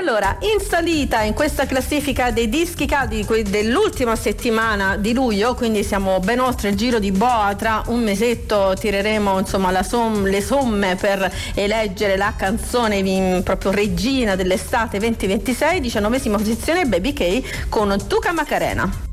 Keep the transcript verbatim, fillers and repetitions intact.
Allora, in salita in questa classifica dei dischi caldi dell'ultima settimana di luglio, quindi siamo ben oltre il giro di boa, tra un mesetto tireremo insomma la som- le somme per eleggere la canzone in, proprio regina dell'estate venti ventisei. Diciannovesima posizione Baby K con Tuca Macarena.